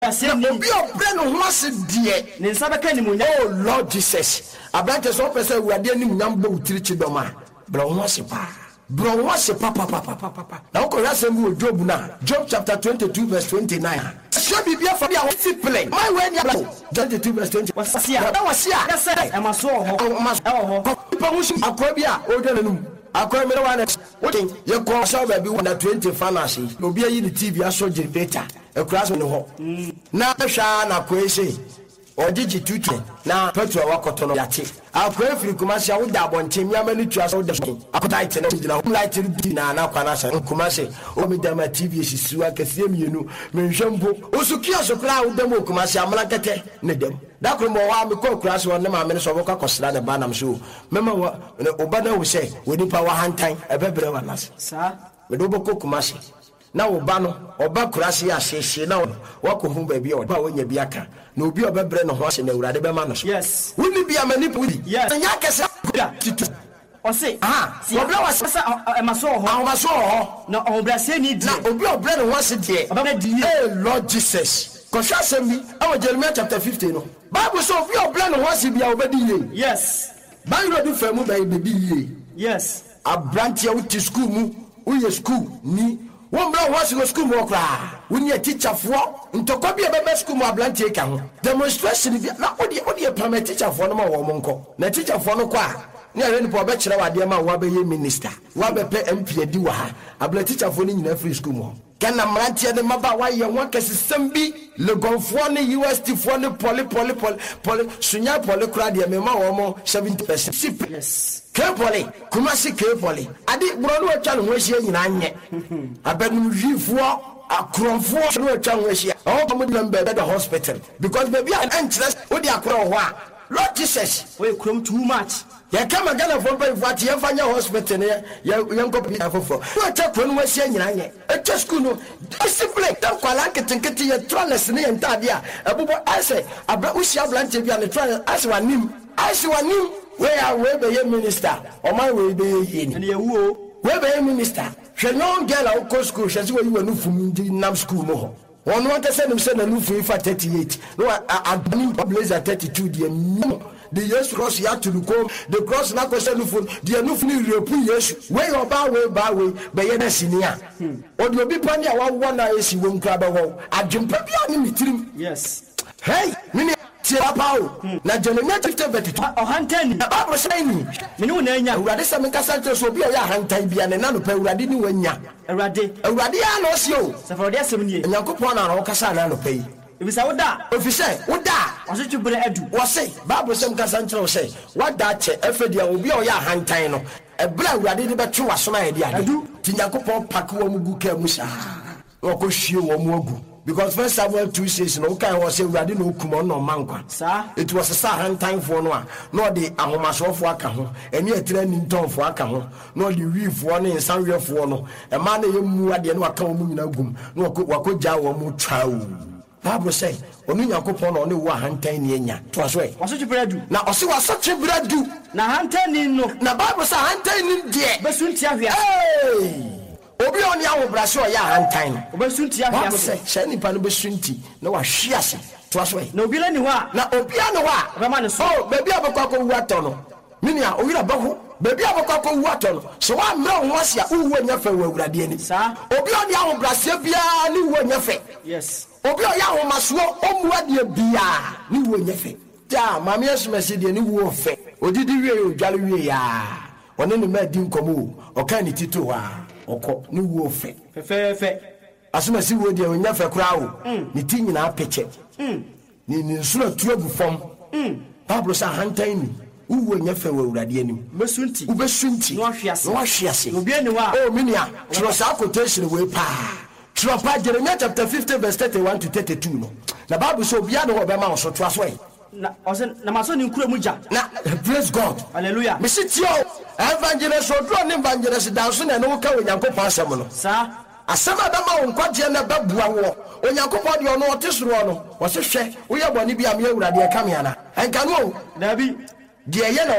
Oh Lord Jesus. Abrante so pese awurade anim nyam bo utiri chidoma. Bro what's pa. Bro what's papa. Now ko yasem Job na. Job chapter 22 verse 29. Show be bia for dia discipline. My way dia 22 verse 20. Wasia. Yes sir. E maso ho. People who akwa bia o dwa nanum. Akwa me wana. Wotin ye ko show ba bi wona 20 fantasy. Obi ayi the TV aso generator. E kura so ne ho. Na hwa na kwese. Odigi tutu na petrol wakoto no yate akwa free kumasi awu da bonche miama ni tua so de akota ite na gina light na kwana sa kumasi o mi da ma TV sisu akase mienu menhwembo osukia so kra awu dem kumasi amala kete ne dem da kro mo wa me ko kra so ne ma me so boka kosra ne ba nam so mema wa obada wo se woni pa wa hantan ebebre wa nas sa me do boko kumasi na oba no oba kurase ya hyehyɛ na wakohu ba bi oba wonya bi aka na obi obebre no ho ahye na urade be ma no so yes woni bi amani pudi yes nya kese titu ose si obra wase maso ho na obrase ni di na obi obre no ho ase de oba di Lord Jesus kosha sembi awo Jeremiah chapter 50 no Bible so obi obre no ho ase bia obedi ye yes Bible do famu ba be di ye yes abranti ya uti school mu uye school ni one bro was in school more cry. We need a teacher for into copy a school more blank take demonstration. Not only a permit teacher for no more monko. Na teacher for no qua. Near any poor bachelor, dear man, Wabe minister. Wabe pay MP a duha. A black teacher for in every school more. Can a man tell them about why you want to see Le Gonfone UST for the poly Sunya polycradia memo or more 70%. Yes. Carefully, Kumasi carefully. I did Broadway channel was here in Anye. I bet you for a crown for channel was here. All the Muslim bed at the hospital because maybe an interest with the crown. Lord Jesus, we come too much. You come again from what you find your hospital here. Young couple for what happened was here in Anye. A just couldn't discipline. Don't call like it and get your trellis and Tadia. I say, I bet we shall blanch and the trial as one name. As one name. Where be a minister or my way be in and you where be a minister she no girl out co school she say you no from nam school mo one want to send him send a new for 38 no I bring blazer 32 the yes cross you have to go the cross na question no phone the no phone repu yes where your ba way be ye na senior or the obi pan ya one na esi wo nkra ba ho adwempa bia ni mitirim yes hey mini na Jeremiah chapter 22 ohantani Bible say ni me no na nya urade se me kasa so obi o ya hantan bia ne na no pa urade ni wanya urade ya no se o se for dey asem ni Nyankopon na ro kasa na no pa yi ebisa woda oso twubere adu wo say Bible se me kasa ntro say wada che efedia obi o ya hantan no ebra urade ni betwe waso na ye dia adu ti Nyankopon pak wo mugu ka mu sa wo ko hwie wo mu agu. Because first Samuel 2:6 no kai was say urade no kuma no mankwa sir it was a sahan time for no the ahomasofo aka ho eni etira ni ntonfo aka ho no the wiefo no insanwefo no e ma na yemu ade no aka wo mu nyina gum no wakoja wo mu twawo Bible say onu Nyankopon no wo hantan ni enya to aso e waso chibradu na ose waso chibradu na hantan ni no na Bible say hantan ni de besunti ahwea obi oni awo brase o ya hantan obesunti afia se se nipa no besunti na wa hwiase to aso e na obi la ni ho a na obi a no wa be ma ne so baby abakwa ko wuato no minia owira bahu baby abakwa ko wuato no so wa mra ho asia uwu anya fa wa awurade ani sa obi oni awo brase bia ni uwu anya fa yes obi o ya ho maso o muade bia ni uwu anya fa ja mama yesu mesi de ni uwu fa odidi wie o dwale wie ya one ni ma di nkomo o kan ni tito wa oko ni wo fe asuma si wo de onya fe kura wo ni ti nyina apeche ni nsura tu agu fom Bible sa hantan ni wo nya fe wo awurade anim besunti no ahwiase obi ani wa o minia tro sa quotation we pa tro pa Jeremiah chapter 50 verse 31 to 32 no na Bible so obi ade ho be ma so to aso e na maso ni nkura muja na praise God hallelujah me sit yo evangelist odro ne evangelist danso na no ka Onyankopon asem no sa asema da ma wonkwaje na babua wo Onyankopon de ono otesoro no wo se hwe wo ye boni bia me awurade e ka me ana enka no dabi de ye na